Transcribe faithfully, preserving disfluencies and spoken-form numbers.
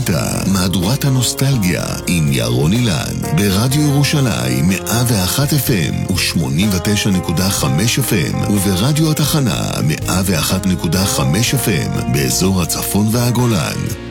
הביתה, מהדורת הנוסטלגיה עם ירון אילן, ברדיו ירושלים מאה ואחת אף אם ו-שמונים ותשע נקודה חמש אף אם, וברדיו התחנה מאה ואחת נקודה חמש אף אם באזור הצפון והגולן.